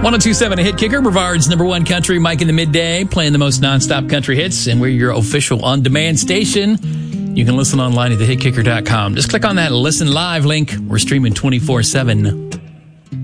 1027 A Hit Kicker, Brevard's number one country, Mike in the Midday, playing the most nonstop country hits, and we're your official on-demand station. You can listen online at thehitkicker.com. Just click on that Listen Live link. We're streaming 24/7.